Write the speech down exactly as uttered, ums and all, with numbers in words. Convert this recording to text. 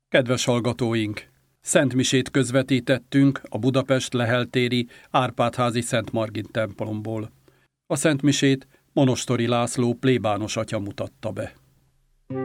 Kedves hallgatóink! Szentmisét közvetítettünk a Budapest Lehel-téri Árpád-házi Szent Margit templomból. A szentmisét Monostori László plébános atya mutatta be.